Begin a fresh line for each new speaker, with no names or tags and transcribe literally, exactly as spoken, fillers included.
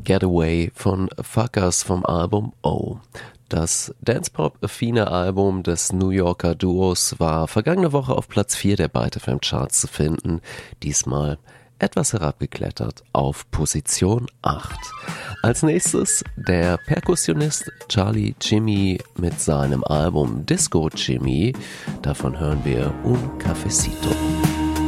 Getaway von Fuckers vom Album O. Das Dance-Pop-affine Album des New Yorker Duos war vergangene Woche auf Platz vier der Byte F M Charts zu finden, diesmal etwas herabgeklettert auf Position acht. Als nächstes der Perkussionist Charlie Jimmy mit seinem Album Disco Jimmy, davon hören wir Un Cafecito.